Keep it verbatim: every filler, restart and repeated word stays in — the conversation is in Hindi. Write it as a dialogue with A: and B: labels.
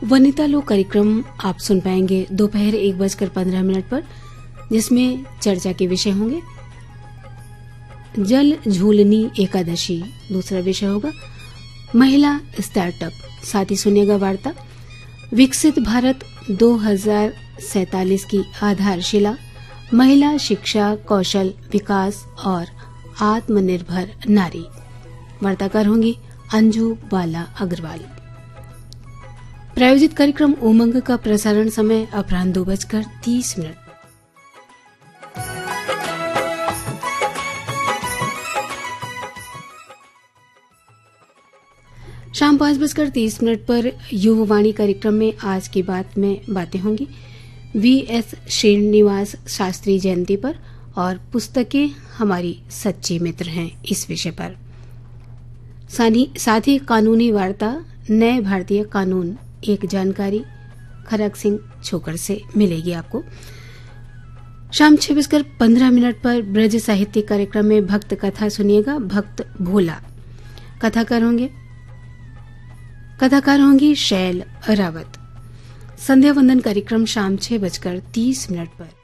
A: वनिता लोक कार्यक्रम आप सुन पाएंगे दोपहर एक बजकर पंद्रह मिनट पर, जिसमें चर्चा के विषय होंगे जल झूलनी एकादशी। दूसरा विषय होगा महिला स्टार्टअप। साथ ही सुनिएगा वार्ता विकसित भारत दो हजार सैतालीस की आधारशिला, महिला शिक्षा, कौशल विकास और आत्मनिर्भर नारी। वार्ताकार होंगी अंजू बाला अग्रवाल। प्रायोजित कार्यक्रम उमंग का प्रसारण समय अपराह्न दो बजकर तीस मिनट। शाम पांच बजकर तीस मिनट पर युववाणी कार्यक्रम में आज की बात में बातें होंगी वी एस श्रीनिवास शास्त्री जयंती पर और पुस्तकें हमारी सच्ची मित्र हैं इस विषय पर। साथ ही कानूनी वार्ता नए भारतीय कानून एक जानकारी खरक सिंह छोकर से मिलेगी आपको। शाम छह बजकर पंद्रह मिनट पर ब्रज साहित्य कार्यक्रम में भक्त कथा सुनिएगा। भक्त भोला कथाकार होंगे कथाकार होंगी शैल रावत। संध्या वंदन कार्यक्रम शाम छह बजकर तीस मिनट पर।